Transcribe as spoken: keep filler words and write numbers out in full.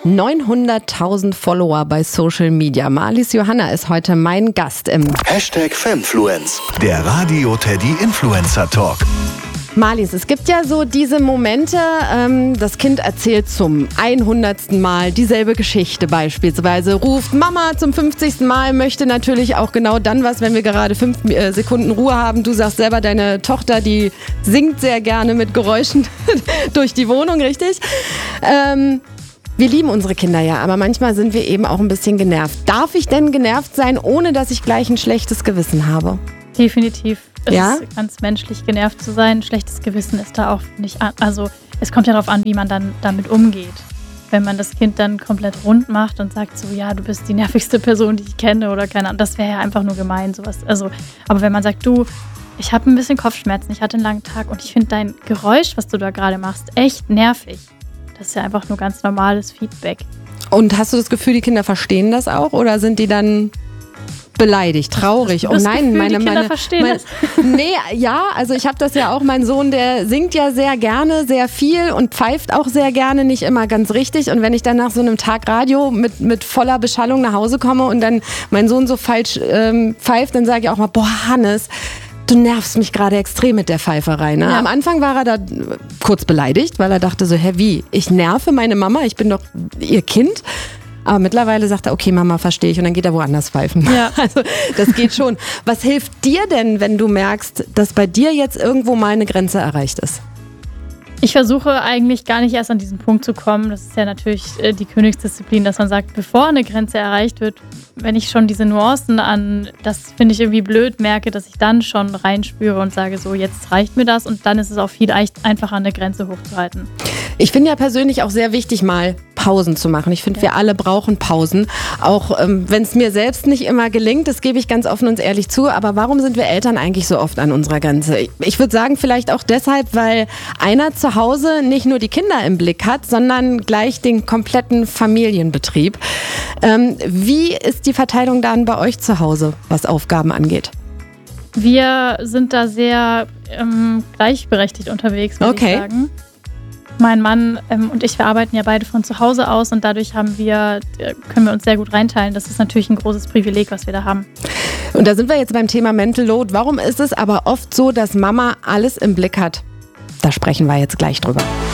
neunhunderttausend Follower bei Social Media. Marlies Johanna ist heute mein Gast im Hashtag Femfluence, der Radio Teddy Influencer Talk. Marlies, es gibt ja so diese Momente, ähm, das Kind erzählt zum hundertsten Mal dieselbe Geschichte beispielsweise, ruft Mama zum fünfzigsten Mal, möchte natürlich auch genau dann was, wenn wir gerade fünf äh, Sekunden Ruhe haben. Du sagst selber, deine Tochter, die singt sehr gerne mit Geräuschen durch die Wohnung, richtig? Ähm, wir lieben unsere Kinder ja, aber manchmal sind wir eben auch ein bisschen genervt. Darf ich denn genervt sein, ohne dass ich gleich ein schlechtes Gewissen habe? Definitiv. Es Ja? ist ganz menschlich, genervt zu sein. Schlechtes Gewissen ist da auch nicht an. Also es kommt ja darauf an, wie man dann damit umgeht. Wenn man das Kind dann komplett rund macht und sagt so, ja, du bist die nervigste Person, die ich kenne oder keine Ahnung, das wäre ja einfach nur gemein, sowas. Also, aber wenn man sagt, du, ich habe ein bisschen Kopfschmerzen, ich hatte einen langen Tag und ich finde dein Geräusch, was du da gerade machst, echt nervig. Das ist ja einfach nur ganz normales Feedback. Und hast du das Gefühl, die Kinder verstehen das auch oder sind die dann beleidigt, traurig? Hast du das oh nein, Gefühl, meine die Kinder meine, verstehen meine das? Nee, ja, also ich habe das ja auch, mein Sohn, der singt ja sehr gerne, sehr viel und pfeift auch sehr gerne, nicht immer ganz richtig. Und wenn ich dann nach so einem Tag Radio mit, mit voller Beschallung nach Hause komme und dann mein Sohn so falsch ähm, pfeift, dann sage ich auch mal, boah, Hannes, du nervst mich gerade extrem mit der Pfeiferei. Ne? Ja. Am Anfang war er da kurz beleidigt, weil er dachte so, hä, wie? Ich nerve meine Mama, ich bin doch ihr Kind. Aber mittlerweile sagt er, okay, Mama, verstehe ich. Und dann geht er woanders pfeifen. Ja. Also das geht schon. Was hilft dir denn, wenn du merkst, dass bei dir jetzt irgendwo mal eine Grenze erreicht ist? Ich versuche eigentlich gar nicht erst an diesen Punkt zu kommen. Das ist ja natürlich äh, die Königsdisziplin, dass man sagt, bevor eine Grenze erreicht wird, wenn ich schon diese Nuancen an, das finde ich irgendwie blöd, merke, dass ich dann schon reinspüre und sage, so jetzt reicht mir das und dann ist es auch viel einfacher, eine Grenze hochzuhalten. Ich finde ja persönlich auch sehr wichtig, mal Pausen zu machen. Ich finde, Ja. wir alle brauchen Pausen. Auch ähm, wenn es mir selbst nicht immer gelingt, das gebe ich ganz offen und ehrlich zu. Aber warum sind wir Eltern eigentlich so oft an unserer Grenze? Ich, ich würde sagen, vielleicht auch deshalb, weil einer zu Hause nicht nur die Kinder im Blick hat, sondern gleich den kompletten Familienbetrieb. Ähm, wie ist die Verteilung dann bei euch zu Hause, was Aufgaben angeht? Wir sind da sehr ähm, gleichberechtigt unterwegs, würde Okay. ich sagen. Mein Mann ähm, und ich, wir arbeiten ja beide von zu Hause aus und dadurch haben wir, äh, können wir uns sehr gut reinteilen. Das ist natürlich ein großes Privileg, was wir da haben. Und da sind wir jetzt beim Thema Mental Load. Warum ist es aber oft so, dass Mama alles im Blick hat? Da sprechen wir jetzt gleich drüber.